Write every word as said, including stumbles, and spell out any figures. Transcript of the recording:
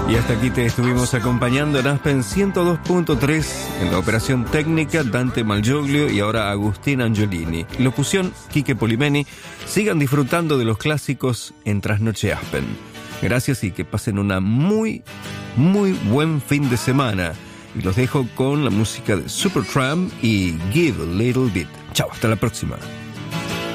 Y hasta aquí te estuvimos acompañando en Aspen ciento dos punto tres, en la operación técnica Dante Malgioglio y ahora Agustín Angiolini. Locución Quique Polimeni. Sigan disfrutando de los clásicos en Trasnoche Aspen. Gracias y que pasen una muy, muy buen fin de semana. Y los dejo con la música de Supertramp y Give a Little Bit. Chao, hasta la próxima.